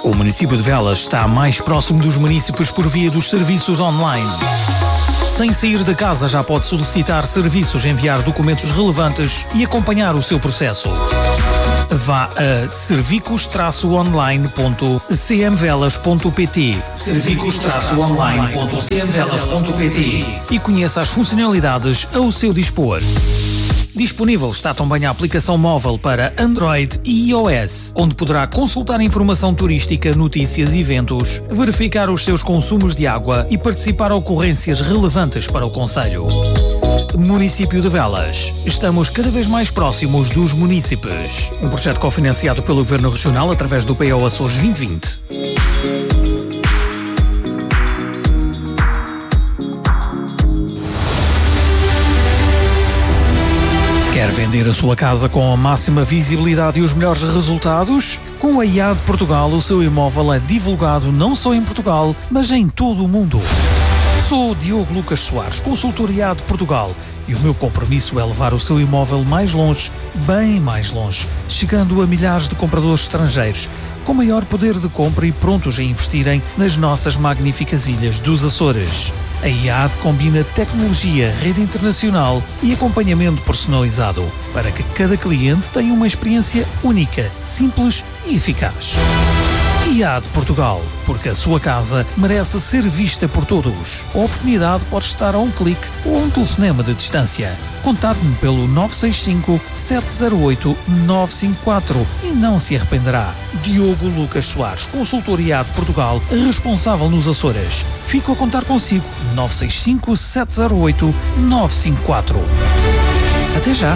O município de Velas está mais próximo dos munícipes por via dos serviços online. Sem sair de casa já pode solicitar serviços, enviar documentos relevantes e acompanhar o seu processo. Vá a servicos-online.cmvelas.pt servicos-online.cmvelas.pt e conheça as funcionalidades ao seu dispor. Disponível está também a aplicação móvel para Android e iOS, onde poderá consultar informação turística, notícias, eventos, verificar os seus consumos de água e participar a ocorrências relevantes para o concelho. Município de Velas. Estamos cada vez mais próximos dos munícipes. Um projeto cofinanciado pelo Governo Regional através do PO Açores 2020. Quer vender a sua casa com a máxima visibilidade e os melhores resultados? Com a IAD Portugal, o seu imóvel é divulgado não só em Portugal, mas em todo o mundo. Sou Diogo Lucas Soares, consultor IAD Portugal, e o meu compromisso é levar o seu imóvel mais longe, bem mais longe, chegando a milhares de compradores estrangeiros, com maior poder de compra e prontos a investirem nas nossas magníficas ilhas dos Açores. A IAD combina tecnologia, rede internacional e acompanhamento personalizado para que cada cliente tenha uma experiência única, simples e eficaz. IAD Portugal, porque a sua casa merece ser vista por todos. A oportunidade pode estar a um clique ou a um telefonema de distância. Contate-me pelo 965-708-954 e não se arrependerá. Diogo Lucas Soares, consultor IAD Portugal, responsável nos Açores. Fico a contar consigo. 965-708-954. Até já!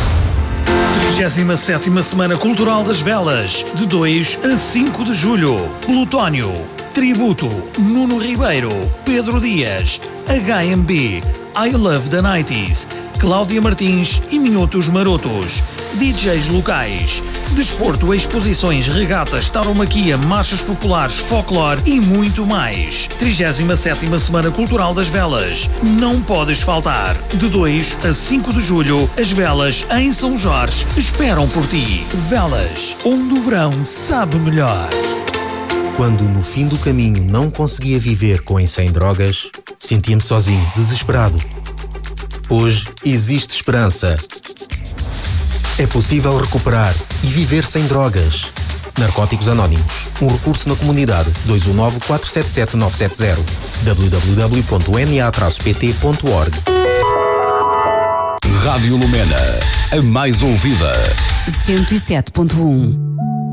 37ª Semana Cultural das Velas, de 2 a 5 de julho. Plutónio, Tributo, Nuno Ribeiro, Pedro Dias, HMB, I Love the 90s, Cláudia Martins e Minutos Marotos, DJs locais, desporto, exposições, regatas, tauromaquia, marchas populares, folclore e muito mais. 37ª Semana Cultural das Velas. Não podes faltar. De 2 a 5 de julho, as velas em São Jorge esperam por ti. Velas, onde o verão sabe melhor. Quando no fim do caminho não conseguia viver com e sem drogas, sentia-me sozinho, desesperado. Hoje existe esperança. É possível recuperar e viver sem drogas. Narcóticos Anónimos. Um recurso na comunidade. 219-477-970. www.na-pt.org. Rádio Lumena, a mais ouvida. 107.1.